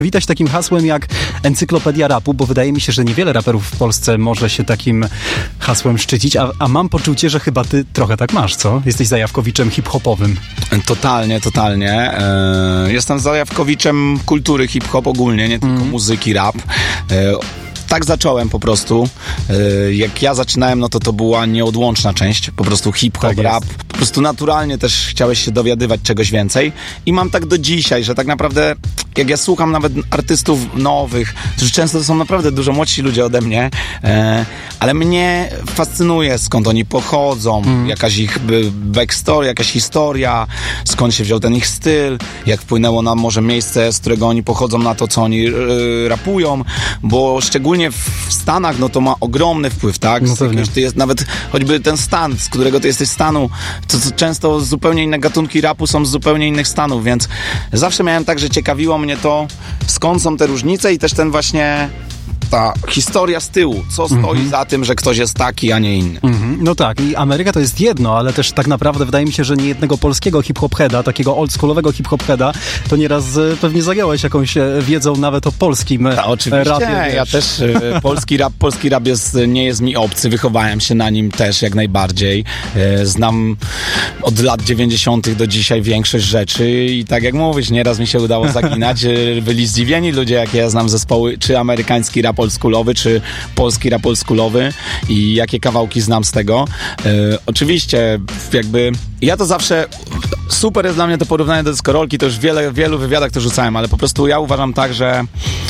witać takim hasłem jak encyklopedia rapu, bo wydaje mi się, że niewiele raperów w Polsce może się takim hasłem szczycić, a mam poczucie, że chyba ty trochę tak masz, co? Jesteś zajawkowiczem hip-hopowym. Totalnie. Jestem zajawkowiczem kultury hip-hop ogólnie, nie tylko muzyki, rap. Tak zacząłem po prostu. Jak ja zaczynałem, no to była nieodłączna część. Po prostu hip-hop, tak rap. Po prostu naturalnie też chciałeś się dowiadywać czegoś więcej. I mam tak do dzisiaj, że tak naprawdę jak ja słucham nawet artystów nowych, którzy często to są naprawdę dużo młodsi ludzie ode mnie, ale mnie fascynuje, skąd oni pochodzą, jakaś ich backstory, jakaś historia, skąd się wziął ten ich styl, jak wpłynęło na może miejsce, z którego oni pochodzą, na to, co oni rapują, bo szczególnie w Stanach, no to ma ogromny wpływ, tak? No pewnie. Ty jest nawet choćby ten stan, z którego ty jesteś stanu, to często zupełnie inne gatunki rapu są z zupełnie innych stanów, więc zawsze miałem tak, że ciekawiło mnie to, skąd są te różnice i też ten właśnie ta historia z tyłu, co stoi za tym, że ktoś jest taki, a nie inny. No tak, i Ameryka to jest jedno, ale też tak naprawdę wydaje mi się, że nie jednego polskiego hip-hop-heada, takiego oldschoolowego hip-hop-heada, to nieraz pewnie zagiąłeś jakąś wiedzą nawet o polskim oczywiście, rapie. Ja też polski rap nie jest mi obcy, wychowałem się na nim też jak najbardziej. Znam od lat 90. do dzisiaj większość rzeczy i tak jak mówisz, nieraz mi się udało zaginać. Byli zdziwieni ludzie, jakie ja znam zespoły, czy amerykański rap oldschoolowy, czy polski rap oldschoolowy i jakie kawałki znam z tego. Oczywiście jakby ja to zawsze super jest dla mnie to porównanie do deskorolki, to już w wielu wywiadach to rzucałem, ale po prostu ja uważam tak, że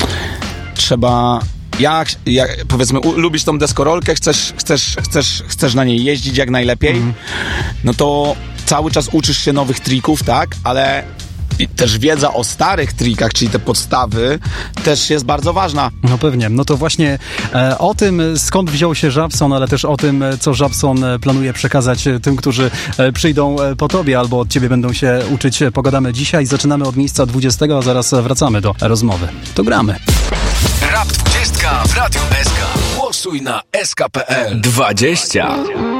trzeba jak powiedzmy lubisz tą deskorolkę, chcesz na niej jeździć jak najlepiej, no to cały czas uczysz się nowych trików, tak, ale też wiedza o starych trikach, czyli te podstawy, też jest bardzo ważna. No pewnie. No to właśnie o tym, skąd wziął się Żabson, ale też o tym, co Żabson planuje przekazać tym, którzy przyjdą po tobie albo od ciebie będą się uczyć, pogadamy dzisiaj. Zaczynamy od miejsca 20, a zaraz wracamy do rozmowy. To gramy. Rap 20 w Radiu SK. Głosuj na sk.pl 20.